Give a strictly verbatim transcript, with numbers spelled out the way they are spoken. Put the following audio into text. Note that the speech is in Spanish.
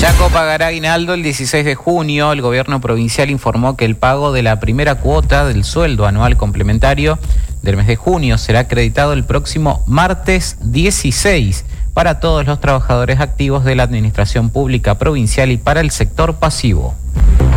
La ANCO pagará aguinaldo el dieciséis de junio. El gobierno provincial informó que el pago de la primera cuota del sueldo anual complementario del mes de junio será acreditado el próximo martes dieciséis para todos los trabajadores activos de la administración pública provincial y para el sector pasivo.